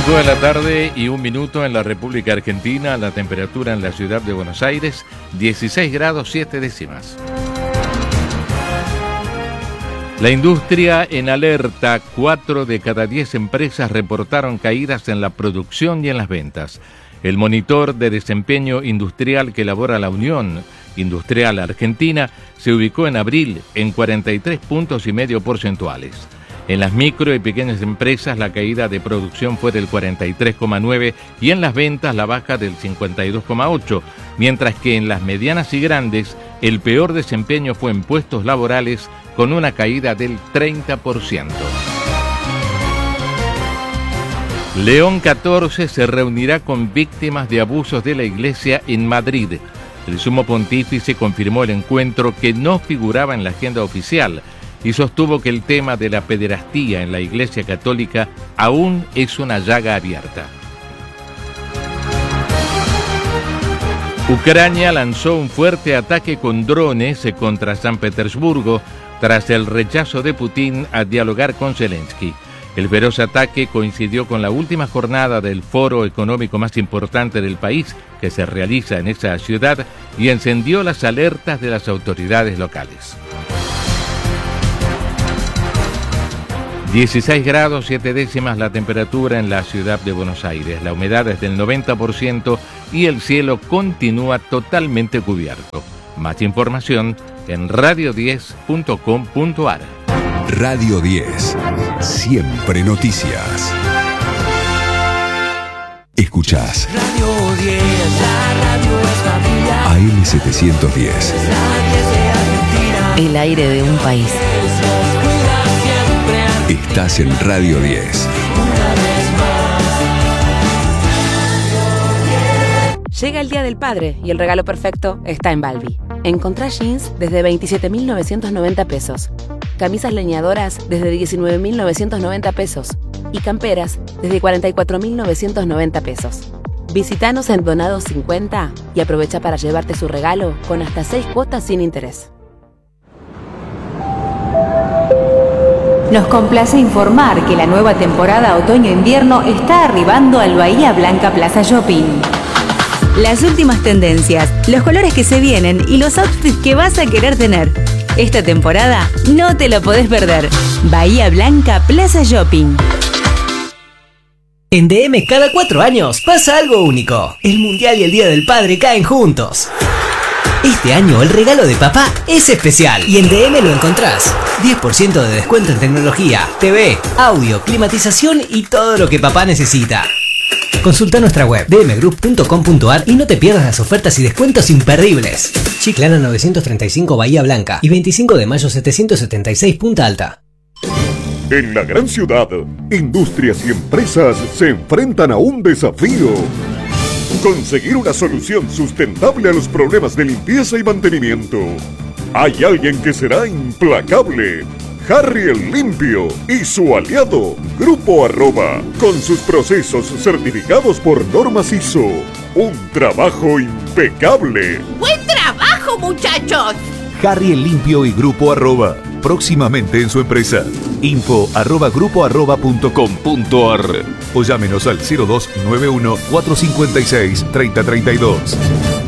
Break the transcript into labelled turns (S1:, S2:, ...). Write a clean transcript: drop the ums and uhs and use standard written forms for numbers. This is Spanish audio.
S1: 5 de la tarde y 1 minuto en la República Argentina. La temperatura en la ciudad de Buenos Aires, 16 grados 7 décimas. La industria en alerta. 4 de cada 10 empresas reportaron caídas en la producción y en las ventas. El monitor de desempeño industrial que elabora la Unión Industrial Argentina se ubicó en abril en 43,5 puntos porcentuales. En las micro y pequeñas empresas la caída de producción fue del 43,9 y en las ventas la baja del 52,8, mientras que en las medianas y grandes el peor desempeño fue en puestos laborales con una caída del 30%. León XIV se reunirá con víctimas de abusos de la Iglesia en Madrid. El sumo pontífice confirmó el encuentro que no figuraba en la agenda oficial y sostuvo que el tema de la pederastía en la Iglesia Católica aún es una llaga abierta. Ucrania lanzó un fuerte ataque con drones contra San Petersburgo tras el rechazo de Putin a dialogar con Zelensky. El feroz ataque coincidió con la última jornada del foro económico más importante del país, que se realiza en esa ciudad, y encendió las alertas de las autoridades locales. 16 grados 7 décimas la temperatura en la ciudad de Buenos Aires. La humedad es del 90% y el cielo continúa totalmente cubierto. Más información en radio10.com.ar.
S2: Radio 10. Siempre noticias. Escuchás
S3: Radio 10, la radio es familia.
S2: AM 710.
S4: El aire de un país.
S2: Estás en Radio 10.
S4: Llega el Día del Padre y el regalo perfecto está en Balbi. Encontrá jeans desde 27.990 pesos, camisas leñadoras desde 19.990 pesos y camperas desde 44.990 pesos. Visítanos en Donado 50 y aprovecha para llevarte su regalo con hasta 6 cuotas sin interés.
S5: Nos complace informar que la nueva temporada otoño-invierno está arribando al Bahía Blanca Plaza Shopping. Las últimas tendencias, los colores que se vienen y los outfits que vas a querer tener. Esta temporada no te lo podés perder. Bahía Blanca Plaza Shopping.
S6: En DM cada 4 años pasa algo único. El Mundial y el Día del Padre caen juntos. Este año el regalo de papá es especial y en DM lo encontrás. 10% de descuento en tecnología, TV, audio, climatización y todo lo que papá necesita. Consulta nuestra web dmgroup.com.ar y no te pierdas las ofertas y descuentos imperdibles. Chiclana 935 Bahía Blanca y 25 de mayo 776 Punta Alta.
S7: En la gran ciudad, industrias y empresas se enfrentan a un desafío. Conseguir una solución sustentable a los problemas de limpieza y mantenimiento. Hay alguien que será implacable. Harry el Limpio y su aliado, Grupo Arroba, con sus procesos certificados por normas ISO. Un trabajo impecable.
S8: ¡Buen trabajo, muchachos!
S9: Harry el Limpio y Grupo Arroba, próximamente en su empresa. info@grupoarroba.com.ar o llámenos al 0291 456 3032.